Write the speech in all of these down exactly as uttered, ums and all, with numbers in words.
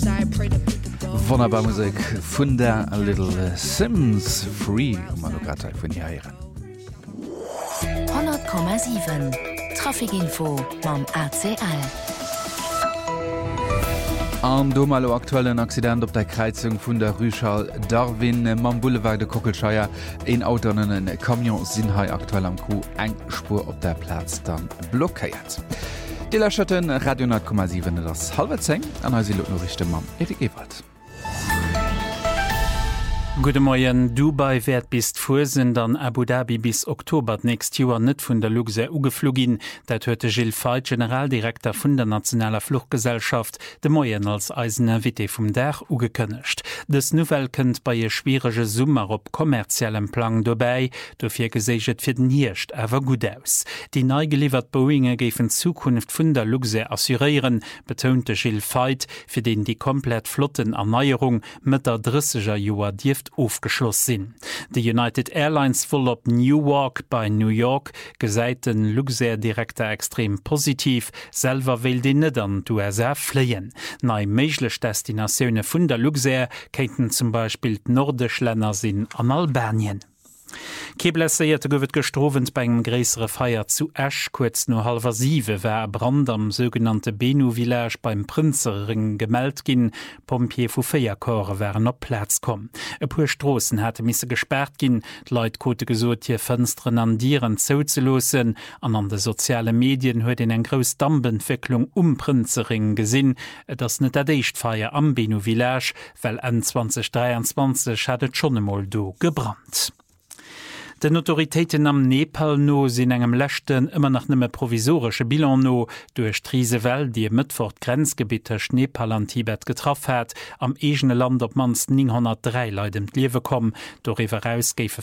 Wunderbar Musik von der Little Sims Free Manogata von hier. hundert Komma sieben Trafikinfo beim A C L. Am domalo aktuellen Accident op der Kreizung vun der Rüschal Darwin mam Boulevard de Kockelscheier en Autonnen Kamion sinn hai aktuell am Ku eng Spur op der Platz dann blockéiert. Die Lächerten Radio hundert Komma sieben das halbe Zeng an Norrichte Mam Erik Ewald. Gute Morgen, Dubai werd bis vorsinn an Abu Dhabi bis Oktober nächst Joer net vun der Luxe ugeflugin, dat huete Gilles Feit, Generaldirektor vun der Nationaler Fluchtgesellschaft, de Moien als Eisenervité vum Dach ugekënnecht. Des Nouvel kënnt bei je schwierige Summer op kommerziellem Plan dobei, dofir geséget fir den Hirscht awer gut aus. Die neigeliefert Boeinge géfen Zukunft vun der Luxe assurieren, betonte Gilles Feit, fir den die komplett flotten Erneierung mit der dreißiger Joer Dieft aufgeschloss sinn. Die United Airlines voll op Newark bei New York gesäiten Luxair-Direktor extrem positiv, selber will die net an d'U S A fleien. Nei meiglech Destinationune vun der Luxair kenten zum Beispiel nordisch Länder sinn an Albanien. Keblessierte gowet gestrowent bei engem gräsere Feier zu Ash kurz no halber sieve wär Brand am sogenannte Benu-Village beim Prinzerring gemeldt ginn, Pompier vu Feierkorre wären op Platz kom. E puer Strossen hatte misse gesperrt ginn, d'Leit kote gesot hier Fënstren an Dieren zouzelosen, an an de soziale Medien huet in eng gros Dampentwicklung um Prinzerring gesinn, dats net der Deichtfeier am Benu-Village, well en zwanzig dreiundzwanzig hatt schon emol do gebrannt. Den Autoritäten am Nepal no sinn engem Lächten immer nach nëmme provisorsche Bilan no duerch Trisewell, die e Mëttfort Grenzgebieterch Nepal an Tibet getraff hat, am egene Land op mans neunhundertdrei Leidem d'Liewe kom, doriwer ausgéfe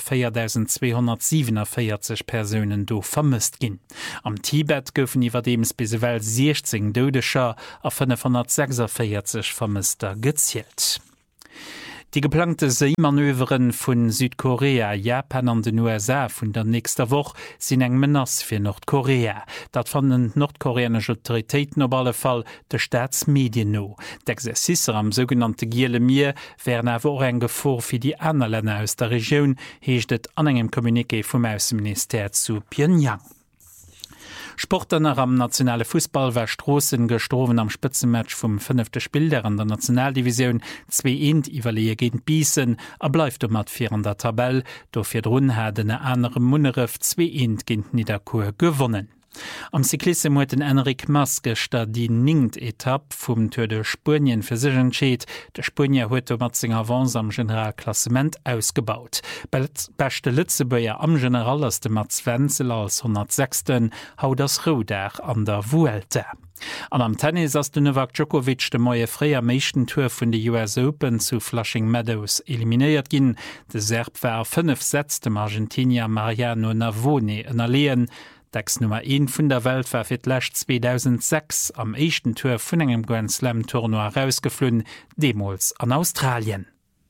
viertausendzweihundertsiebenundvierzig Personen do vermisst ginn. Am Tibet goufen iwwer dems bisewell sechzehn Dodescher a fünfhundertsechsundvierzig Vermisster gezielt. Die geplante Seemanöveren vun Südkorea, Japan an den U S A vun der nächster Woche sinn eng Menace fir Nordkorea. Dat fanden nordkoreanische Autoritäten op alle Fall de Staatsmedien no. D'Exercicer am sogenannte Giele Meer wären awer eng Gefahr fir die aner Länder aus der Region, heecht et an engem Kommuniqué vum Außenminister zu Pyongyang. Sportler am nationale Fußball war Strossen gestroven am Spitzenmatch vom fünfte Spiel der an der Nationaldivision zwei End iwwerlee gegen Biesen, er bleibt um mat vier an der Tabelle, dofir run hat den andere Munneref zwei End gegen Niederkur gewonnen. Am Cyklisse huet den Enric Mas gestern die ningt Etapp vum Tour de Spurien fir sich entscheet. De Spurnier huet mat zing Avance am Generalklassement ausgebaut. Beste Lützebäier am General ass de Mats Wenzel als hundertsechsten haut das Rodach an der Vuelta. An am Tennis ass de Novak Djokovic de moie fréier meeschten Tour vun de U S Open zu Flushing Meadows eliminéiert ginn. De Serb war fünf Sätz dem Argentinier Mariano Navone ënnerleen. Dex Nummer een vun der Welt war fir d'Lächt zweitausendsechs am echten Tour vun engem Grand Slam Tournoi rausgeflünn, demols an Australien.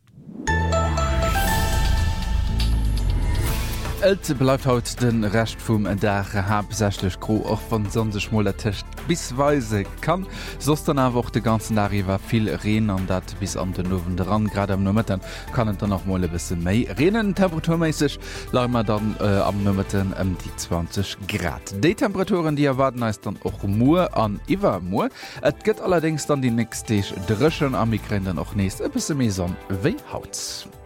Et bleibt haut den Recht vum Dach hab sechtlech gro och van sonsech moler Techt bisweise kann. Sos dann awoch de ganzen Dariwer viel Reen an dat bis an den nowen dran grad am Nummerten kann et dann noch molle bisse méi Reenen temperaturmäßig lamer dann äh, am Nummerten um die zwanzig Grad. De Temperaturen die erwarten ist dann och Mu an Iwer Mu. Et gëtt allerdings dann die nächste Drschen am Mikren dann auch nächst e bisse méi son wéi haut.